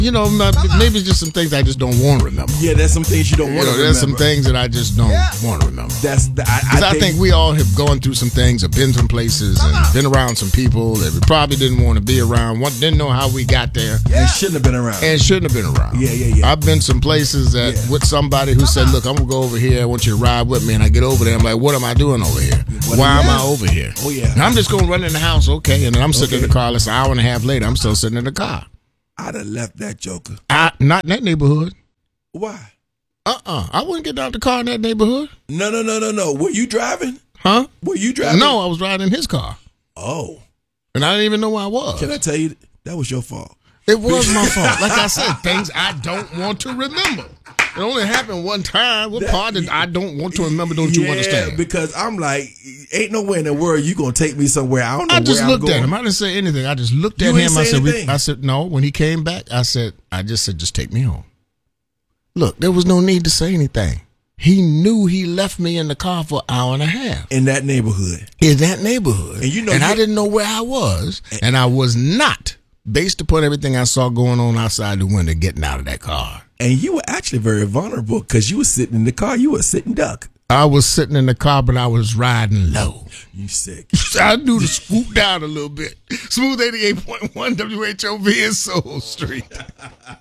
maybe it's just some things I just don't want to remember. Yeah, there's some things you don't want to remember. There's some things that I just don't want to remember. I think we all have gone through some things, have been some places, and been around some people that we probably didn't want to be around. Didn't know how we got there. And shouldn't have been around. Yeah. I've been some places that with somebody who said, "Look, I'm gonna go over here. I want you to ride with me." And I get over there, I'm like, "What am I doing over here? Why am I over here?" Oh yeah. And I'm just gonna run in the house, okay? And then I'm sitting in the car. It's an hour and a half later. I'm still sitting in the car. I'd have left that joker. Not in that neighborhood. Why? I wouldn't get out the car in that neighborhood. No. Were you driving? Huh? Were you driving? No, I was riding his car. Oh. And I didn't even know where I was. Can I tell you, that was your fault. It was my fault. Like I said, things I don't want to remember. It only happened one time. What part that I don't want to remember don't you understand? Because I'm like, ain't no way in the world you going to take me somewhere. I don't know where I'm going. I just looked at him. I didn't say anything. I just looked at him. I said, no. When he came back, I just said, just take me home. Look, there was no need to say anything. He knew he left me in the car for an hour and a half. In that neighborhood. And I didn't know where I was. And I was not, based upon everything I saw going on outside the window, getting out of that car. And you were actually very vulnerable because you were sitting in the car. You were sitting duck. I was sitting in the car, but I was riding low. You sick. I knew to swoop down a little bit. Smooth 88.1 WHOV in Soul Street.